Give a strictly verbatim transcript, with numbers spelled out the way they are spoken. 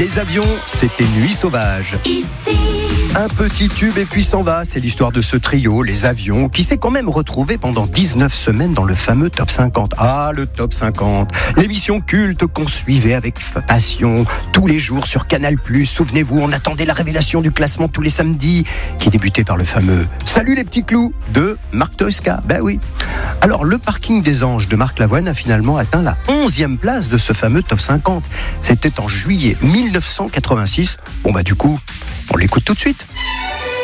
Les avions, c'était Nuit sauvage. Ici. Un petit tube et puis s'en va. C'est l'histoire de ce trio, les avions, qui s'est quand même retrouvé pendant dix-neuf semaines dans le fameux Top cinquante. Ah, le Top cinquante. L'émission culte qu'on suivait avec passion tous les jours sur Canal plus. Souvenez-vous, on attendait la révélation du classement tous les samedis, qui débutait par le fameux « Salut les petits clous » de Marc Toesca. Ben oui. Alors, le parking des Anges de Marc Lavoine a finalement atteint la onzième place de ce fameux Top cinquante. C'était en juillet mille neuf cent quatre-vingt-six. Bon bah du coup, on l'écoute tout de suite.